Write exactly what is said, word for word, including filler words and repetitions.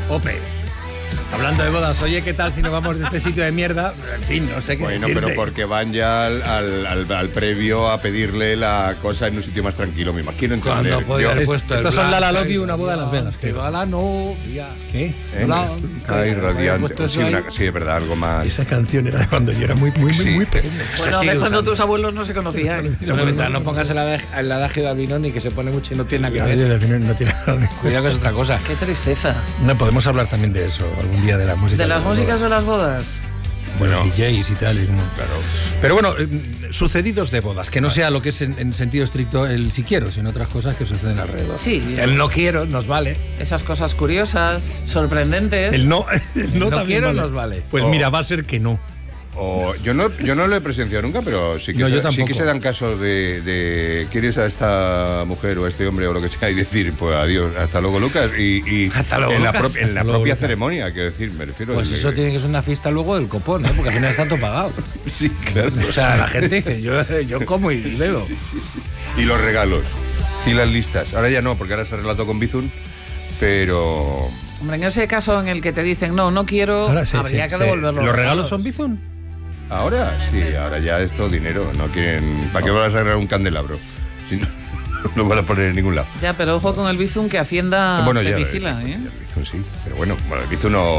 Ope. Hablando de bodas, oye, ¿qué tal si nos vamos de este sitio de mierda? En fin, no sé qué Bueno, decirte. pero porque van ya al, al, al, al previo a pedirle la cosa en un sitio más tranquilo, me imagino entender. Cuando podía haber puesto Estos el son Lala blanco Love y y una boda en Las Vegas. Que va la novia. ¿Qué? ¿Eh? Blanca. Ay, radiante. Puesto Sí, eso ahí. una, sí, es verdad, algo más. Esa canción era de cuando yo era muy, muy, muy, Sí. muy pequeño. Bueno, a sigue ver cuando usando. tus abuelos no se conocían. Bueno, mientras no pongas el adagio, el adagio de Albinoni, que se pone mucho y no tiene nada que Nadie ver. del final no tiene nada de- Cuidado que es otra cosa. Qué tristeza. No, podemos hablar también de eso algún día, de la música. De las bodas, músicas de las bodas. de los Bueno. D Js y tal. Y como... Claro. Pero bueno, eh, sucedidos de bodas, que no sea lo que es en, en sentido estricto el si quiero, sino otras cosas que suceden alrededor. Sí, El no quiero nos vale. esas cosas curiosas, sorprendentes. El no, el no, No también quiero vale. nos vale. Pues Oh. mira, va a ser que no. O, yo, no, yo no lo he presenciado nunca, pero sí que, No, se, yo sí tampoco. que se dan casos de, de ¿quieres a esta mujer o a este hombre o lo que sea? Y decir, pues adiós, hasta luego, Lucas. Y, y Hasta luego, en la, Lucas. pro- en la Hasta luego, propia Lucas. ceremonia, quiero decir, me refiero. Pues de- eso tiene que ser una fiesta luego del copón, ¿eh? Porque al final está todo pagado. Sí, claro. O sea, la gente dice, yo, yo como y bebo. Sí, sí, sí. Y los regalos. Y las listas. Ahora ya no, porque ahora se ha arreglado con Bizun, pero... Hombre, en ese caso en el que te dicen no, no quiero, Ahora sí, habría sí, que sí. devolverlo. ¿Los regalos son Bizun? Ahora sí, ahora ya es todo dinero. No quieren... ¿Para qué vas a agarrar un candelabro? Si no, no van a poner en ningún lado. Ya, pero ojo con el Bizum, que Hacienda bueno, te ya, vigila, ya, ¿eh? ya el Bizun sí. Pero bueno, bueno, el Bizun o,